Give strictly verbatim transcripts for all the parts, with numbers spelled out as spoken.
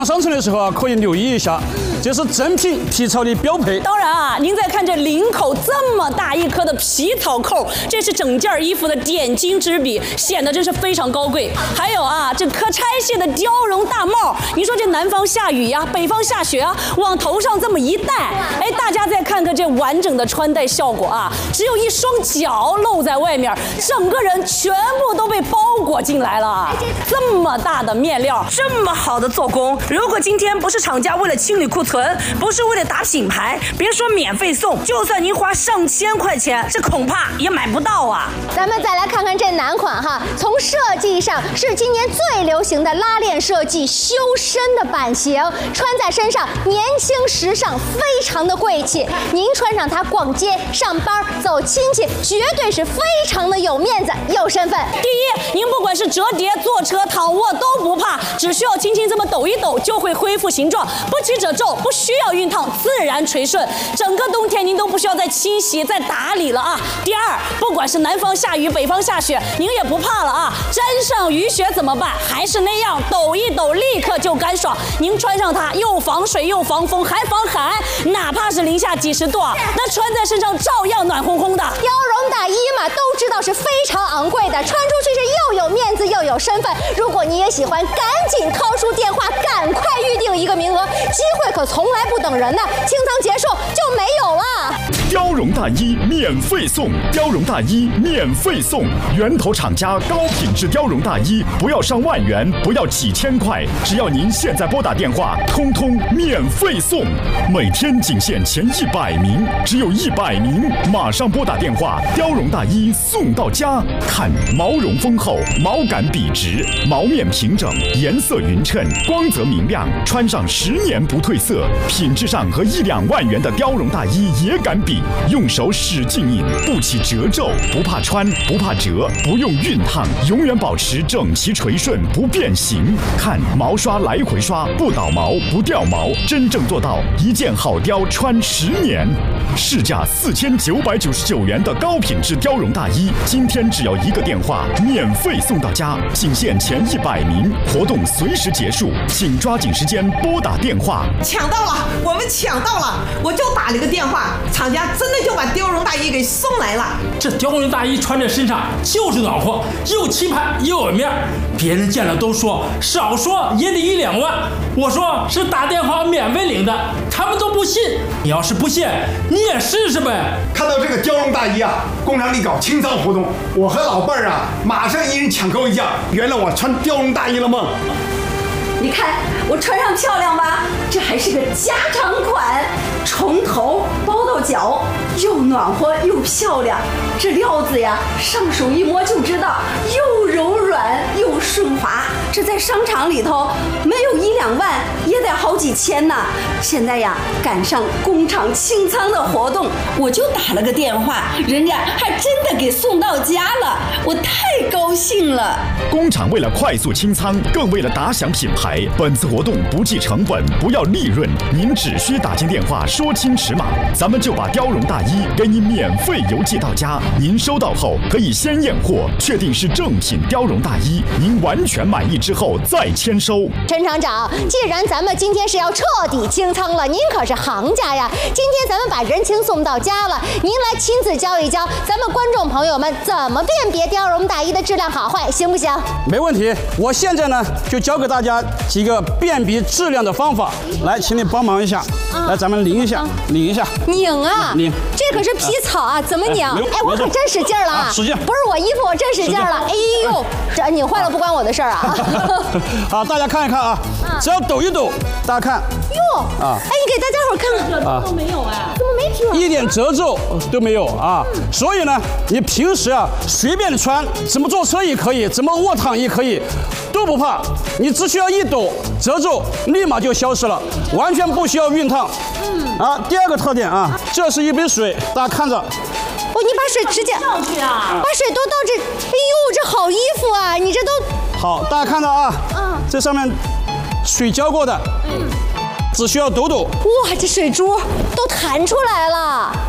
商城的时候啊，可以留意一下，这是正品皮草的标配。 当然啊，您再看这领口这么大一颗的皮草扣，这是整件衣服的点睛之笔，显得真是非常高贵。还有啊，这可拆卸的貂绒大帽，你说这南方下雨呀、啊，北方下雪啊，往头上这么一戴，哎，大家再看看这完整的穿戴效果啊，只有一双脚露在外面，整个人全部都被包裹进来了。这么大的面料，这么好的做工。如果今天不是厂家为了清理库存，不是为了打品牌，别说免费送，就算您花上千块钱，这恐怕也买不到啊。 咱们再来看看这男款哈，从设计上是今年最流行的拉链设计，修身的版型，穿在身上年轻时尚，非常的贵气。您穿上它逛街、上班、走亲戚，绝对是非常的有面子、有身份。 第一，您不管是折叠、坐车、躺卧都不怕，只需要轻轻这么抖一抖。就会恢复形状，不起褶皱，不需要熨烫，自然垂顺。整个冬天您都不需要再清洗、再打理了啊。第二，不管是南方下雨、北方下雪，您也不怕了啊。沾上雨雪怎么办？还是那样，抖一抖，立刻就干爽。您穿上它，又防水又防风，还防寒，哪怕是零下几十度，那穿在身上照样暖烘烘的。 貂绒大衣嘛，都知道是非常昂贵的，穿出去是又有面子又有身份。如果你也喜欢，赶紧掏出电话，赶。赶快预定一个名额，机会可从来不等人呢！清仓结束就没有了。 貂绒大衣免费送，貂绒大衣免费送，源头厂家高品质貂绒大衣，不要上万元，不要几千块，只要您现在拨打电话，通通免费送。每天仅限前一百名，只有一百名，马上拨打电话，貂绒大衣送到家。看毛绒丰厚，毛感笔直，毛面平整，颜色匀称，光泽明亮，穿上十年不褪色，品质上和一两万元的貂绒大衣也敢比。用手使劲印，不起褶皱，不怕穿，不怕折，不用熨烫，永远保持整齐垂顺，不变形。看毛刷来回刷，不倒毛，不掉毛，真正做到一件好貂穿十年。市价四千九百九十九元的高品质貂绒大衣，今天只要一个电话，免费送到家，仅限前一百名，活动随时结束，请抓紧时间拨打电话。 抢到了，我们抢到了，我就打了个电话，厂家真的就把貂绒大衣给送来了。 这貂绒大衣穿在身上就是暖和，又气派又有面儿，别人见了都说少说也得一两万，我说是打电话免费领的，他们都不信。你要是不信，你也试试呗。 看到这个貂绒大衣啊，工厂里搞清仓活动，我和老伴儿啊，马上一人抢购一件，圆了我穿貂绒大衣的梦。 你看我穿上漂亮吧？这还是个加长款，从头包到脚，又暖和又漂亮。这料子呀，上手一摸就知道，又柔软又顺滑。这在商场里头没有一两万，也得好几千呢。现在呀，赶上工厂清仓的活动，我就打了个电话，人家还真的给送到家了，我太高兴了。 工厂为了快速清仓，更为了打响品牌，本次活动不计成本，不要利润，您只需打进电话说清尺码，咱们就把貂绒大衣给你免费邮寄到家。您收到后可以先验货，确定是正品貂绒大衣，您完全满意之后再签收。 陈厂长，既然咱们今天是要彻底清仓了，您可是行家呀，今天咱们把人情送到家了，您来亲自教一教咱们观众朋友们怎么辨别貂绒大衣的质量好坏，行不行？ 没问题，我现在呢就教给大家几个辨别质量的方法，来，请你帮忙一下，嗯、来，咱们拧一下，拧、嗯、一下， 拧啊， 拧， 这可是皮草啊，怎么拧？哎, 哎，我可真使劲了啊， 使劲， 不是我衣服，我真使劲了，哎呦，这拧坏了不关我的事儿啊。 好，大家看一看啊，只要抖一抖，大家看， 哟，啊，哎，你给大家伙看看， 啊，都没有哎， 怎么没褶？ 一点褶皱都没有啊，嗯、所以呢，你平时啊随便穿，怎么坐车也可以，怎么卧躺也可以。都不怕，你只需要一抖，褶皱立马就消失了，完全不需要熨烫。嗯，啊，第二个特点啊，这是一杯水，大家看着。 哦，你把水直接上去啊， 把水都到这，哎呦，这好衣服啊，你这都好，大家看着啊，嗯，这上面水浇过的，嗯，只需要抖抖， 哇，这水珠都弹出来了。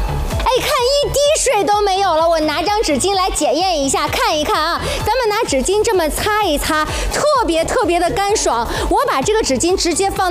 哎，看一滴水都没有了。我拿张纸巾来检验一下，看一看啊。咱们拿纸巾这么擦一擦，特别特别的干爽。我把这个纸巾直接放